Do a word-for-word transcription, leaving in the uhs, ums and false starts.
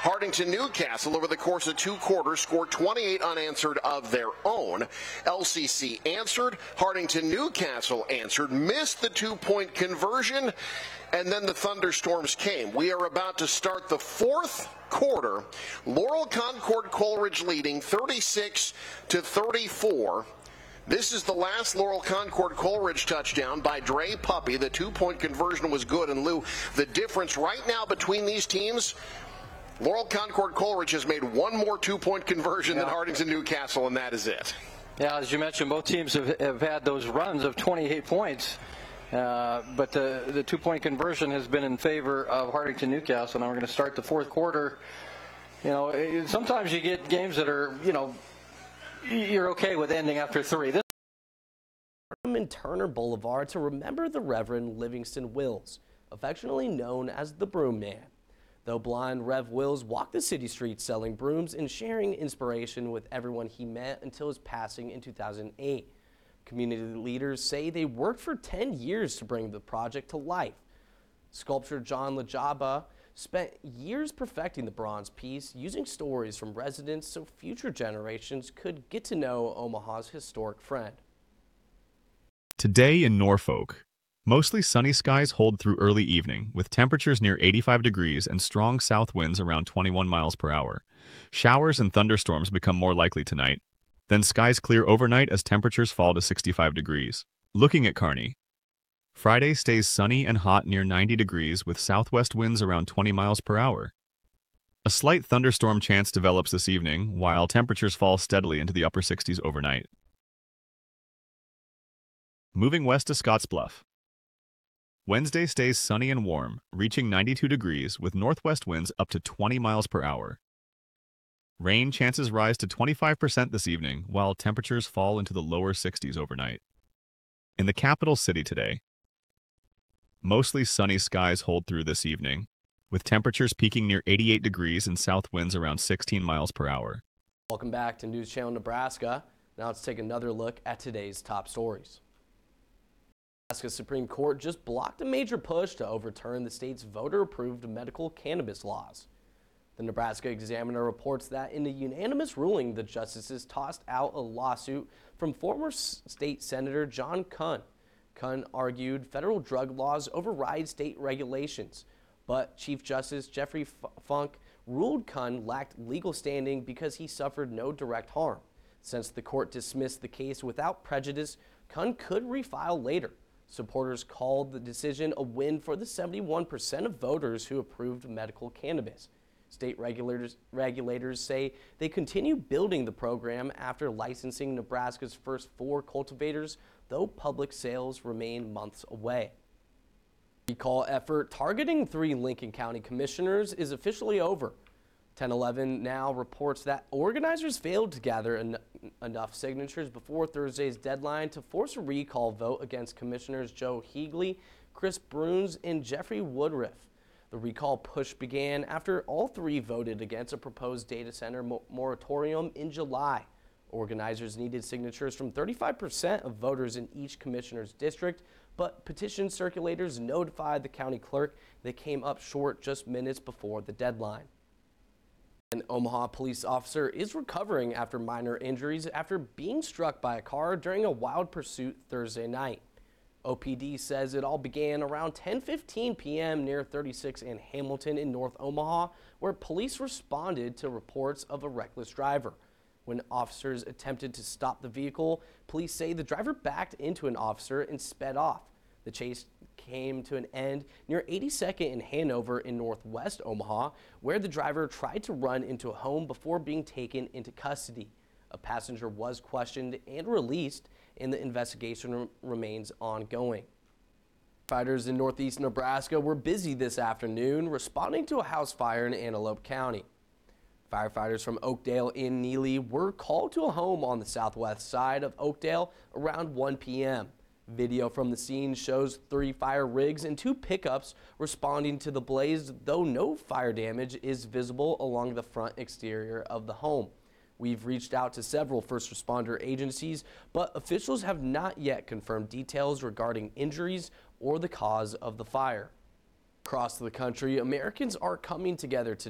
Hartington Newcastle, over the course of two quarters, scored twenty-eight unanswered of their own. L C C answered. Hartington Newcastle answered, missed the two-point conversion, and then the thunderstorms came. We are about to start the fourth quarter. Laurel Concord Coleridge leading thirty-six to thirty-four. This is the last Laurel Concord Coleridge touchdown by Dre Puppy. The two-point conversion was good. And Lou, the difference right now between these teams, Laurel Concord Coleridge has made one more two-point conversion yeah. than Hartington Newcastle, and that is it. Yeah, as you mentioned, both teams have, have had those runs of twenty-eight points. Uh, but the, the two-point conversion has been in favor of Hartington Newcastle. Now we're going to start the fourth quarter. You know, sometimes you get games that are, you know, you're okay with ending after three. This in Turner Boulevard to remember the Reverend Livingston Wills, affectionately known as the Broom Man. Though blind, Rev Wills walked the city streets selling brooms and sharing inspiration with everyone he met until his passing in two thousand eight. Community leaders say they worked for ten years to bring the project to life. Sculptor John Lajaba spent years perfecting the bronze piece, using stories from residents so future generations could get to know Omaha's historic friend. Today in Norfolk, mostly sunny skies hold through early evening, with temperatures near eighty-five degrees and strong south winds around twenty-one miles per hour. Showers and thunderstorms become more likely tonight. Then skies clear overnight as temperatures fall to sixty-five degrees. Looking at Kearney, Friday stays sunny and hot near ninety degrees with southwest winds around twenty miles per hour. A slight thunderstorm chance develops this evening, while temperatures fall steadily into the upper sixties overnight. Moving west to Scottsbluff. Wednesday stays sunny and warm, reaching ninety-two degrees with northwest winds up to twenty miles per hour. Rain chances rise to twenty-five percent this evening, while temperatures fall into the lower sixties overnight. In the capital city today, mostly sunny skies hold through this evening, with temperatures peaking near eighty-eight degrees and south winds around sixteen miles per hour. Welcome back to News Channel Nebraska. Now let's take another look at today's top stories. Nebraska Supreme Court just blocked a major push to overturn the state's voter-approved medical cannabis laws. The Nebraska Examiner reports that in a unanimous ruling, the justices tossed out a lawsuit from former state Senator John Kuhn. Kuhn argued federal drug laws override state regulations, but Chief Justice Jeffrey Funk ruled Kuhn lacked legal standing because he suffered no direct harm. Since the court dismissed the case without prejudice, Kuhn could refile later. Supporters called the decision a win for the seventy-one percent of voters who approved medical cannabis. State regulators, regulators say they continue building the program after licensing Nebraska's first four cultivators, though public sales remain months away. The recall effort targeting three Lincoln County commissioners is officially over. ten eleven now reports that organizers failed to gather en enough signatures before Thursday's deadline to force a recall vote against Commissioners Joe Higley, Chris Bruns, and Jeffrey Woodruff. The recall push began after all three voted against a proposed data center mo moratorium in July. Organizers needed signatures from thirty-five percent of voters in each commissioner's district, but petition circulators notified the county clerk they came up short just minutes before the deadline. An Omaha police officer is recovering after minor injuries after being struck by a car during a wild pursuit Thursday night. O P D says it all began around ten fifteen p m near thirty-six and Hamilton in North Omaha, where police responded to reports of a reckless driver. When officers attempted to stop the vehicle, police say the driver backed into an officer and sped off. The chase came to an end near eighty-second and Hanover in northwest Omaha, where the driver tried to run into a home before being taken into custody. A passenger was questioned and released, and the investigation remains ongoing. Firefighters in northeast Nebraska were busy this afternoon responding to a house fire in Antelope County. Firefighters from Oakdale and Neely were called to a home on the southwest side of Oakdale around one p m Video from the scene shows three fire rigs and two pickups responding to the blaze, though no fire damage is visible along the front exterior of the home. We've reached out to several first responder agencies, but officials have not yet confirmed details regarding injuries or the cause of the fire. Across the country, Americans are coming together to